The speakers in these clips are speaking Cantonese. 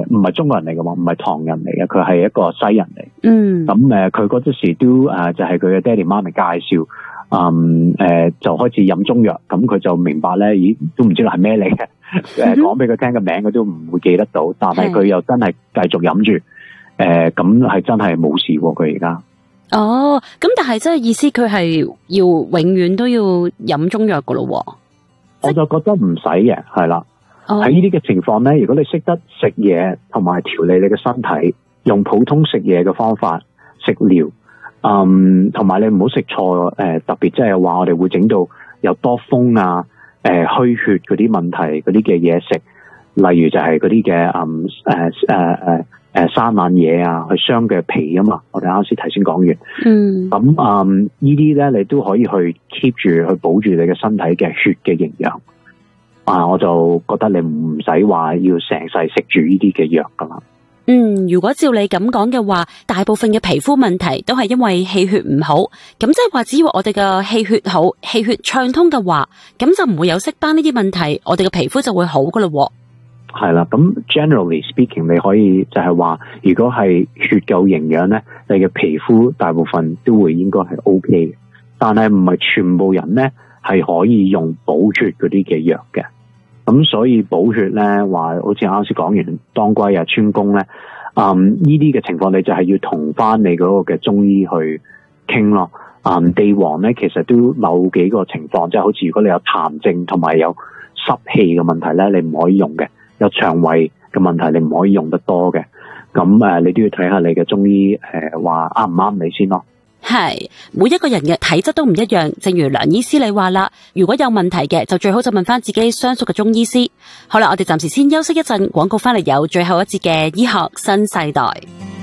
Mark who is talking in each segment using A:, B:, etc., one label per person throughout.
A: 唔係中國人嚟嘅喎，唔係唐人嚟嘅，佢係一個西人嚟。咁佢嗰陣時都就係佢嘅爹哋媽咪介紹，就開始飲中藥，咁佢就明白咧，咦都唔知道係咩嚟嘅，講俾佢聽嘅名佢都唔會記得到，但係佢又真係繼續飲住，咁係真係冇事喎佢而家。
B: 哦，咁但係真係意思佢係要永遠都要飲中藥噶咯？
A: 我就覺得唔使嘅，係啦。喺呢啲嘅情況咧，如果你識得食嘢同埋調理你嘅身體，用普通食嘢嘅方法食療，同埋你唔好食錯，特別即係話我哋會整到有多風啊，虛血嗰啲問題嗰啲嘅嘢食，例如就係嗰啲嘅生冷嘢啊，去傷嘅脾啊嘛，我哋啱先頭先講完。咁呢啲咧你都可以去 keep 住去保住你嘅身體嘅血嘅營養。我就覺得你唔使話要成世食住呢啲嘅藥噶啦。
B: 如果照你咁講嘅話，大部分嘅皮膚問題都係因為氣血唔好，咁即係話只要我哋嘅氣血好、氣血暢通嘅話，咁就唔會有色斑呢啲問題，我哋嘅皮膚就會好噶啦。
A: 係啦，咁 generally speaking， 你可以就係話，如果係血夠營養咧，你嘅皮膚大部分都會應該係 OK 嘅，但係唔係全部人咧係可以用補血嗰啲嘅藥嘅。咁所以補血咧，話好似啱先講完當歸啊、川芎咧，呢啲嘅情況你就係要同翻你嗰個嘅中醫去傾咯。地黃咧其實都某幾個情況，即係好似如果你有痰症同埋有濕氣嘅問題咧，你唔可以用嘅。有腸胃嘅問題，你唔可以用得多嘅。咁你都要睇下你嘅中醫話啱唔啱你先咯。
B: 係，每一個人嘅體質都唔一樣，正如梁醫師你話啦，如果有問題嘅，就最好就問翻自己相熟嘅中醫師。好啦，我哋暫時先休息一陣，廣告翻嚟有最後一節嘅醫學新世代。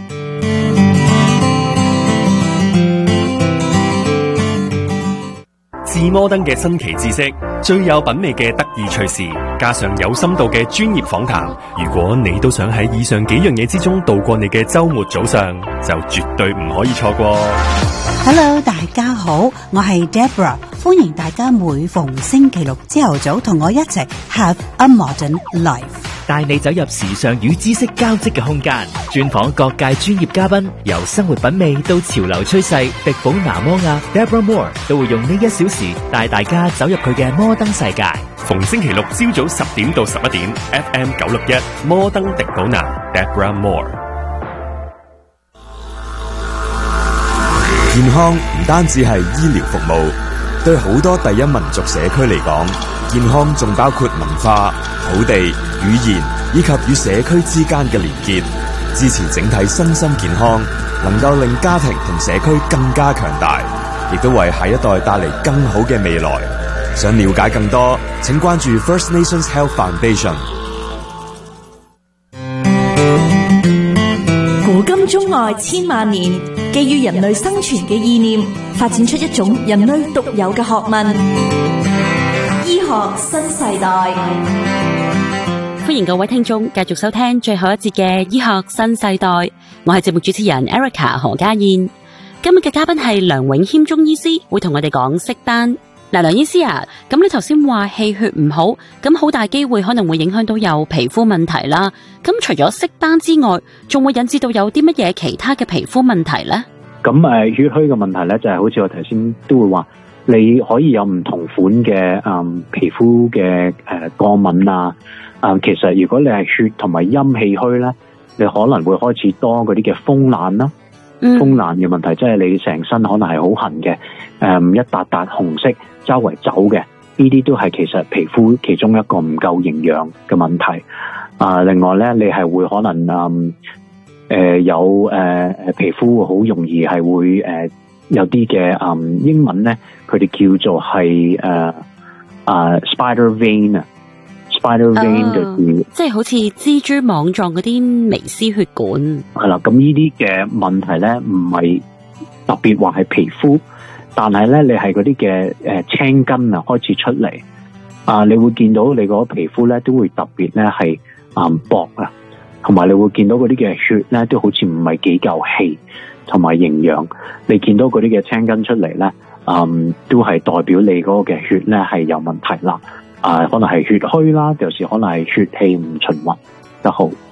C: 至摩登嘅新奇知識，最有品味嘅得意趣事，加上有深度嘅專業訪談。如果你都想喺以上幾樣嘢之中度過你嘅周末早上，就絕對唔可以錯過。
D: Hello， 大家好，我係 Deborah， 歡迎大家每逢星期六朝頭早同我一齊 Have a Modern Life，
E: 帶你走入時尚與知識交織嘅空間，專訪各界專業嘉賓，由生活品味到潮流趨勢，迪寶拿摩亞 Deborah Moore 都會用呢1小時帶大家走入佢嘅摩登世界。
C: 逢星期六朝早10點到11點 FM 961摩登迪寶拿 Deborah Moore。
F: 健康唔單止係醫療服務，對好多第一民族社區嚟講，健康仲包括文化、土地、語言以及與社區之間嘅連結，支持整體身心健康，能夠令家庭同社區更加強大，亦都為下一代帶嚟更好嘅未來。想了解更多，請關注 First Nations Health Foundation。
G: 古今中外千萬年，基於人類生存嘅意念，發展出一種人類獨有嘅學問——醫學新世代。
B: 歡迎各位聽眾繼續收聽最後一節嘅醫學新世代，我係節目主持人 Erica 何家燕。今日嘅嘉賓係梁永謙中醫師，會同我哋講色斑。梁醫師啊，咁你頭先話氣血唔好，咁好大機會可能會影響到有皮膚問題啦。咁除咗色斑之外，仲會引致到有啲乜嘢其他嘅皮膚問題呢？
A: 咁血虛嘅問題咧，就係好似我頭先都會話，你可以有唔同款嘅皮膚嘅過敏啊。其實如果你係血同埋陰氣虛咧，你可能會開始多嗰啲嘅風癩啦。風癩嘅問題即係你成身可能係好痕嘅，一笪笪紅色周圍走嘅，呢啲都係其實皮膚其中一個唔夠營養嘅問題。另外咧，你係會可能有皮膚好容易係會有啲嘅英文咧，佢哋叫做係spider vein 啊。Spider vein 就是
B: 即係好似蜘蛛網狀嗰啲微絲血管。
A: 係啦，咁呢啲嘅問題咧，唔係特別話係皮膚，但係咧你係嗰啲嘅青筋啊開始出嚟，你會見到你個皮膚咧都會特別咧係薄啊，同埋你會見到嗰啲嘅血咧都好似唔係幾夠氣同埋營養，你見到嗰啲嘅青筋出嚟咧，都係代表你嗰個嘅血咧係有問題啦。可能係血虛啦，有時可能係血氣唔循環得好。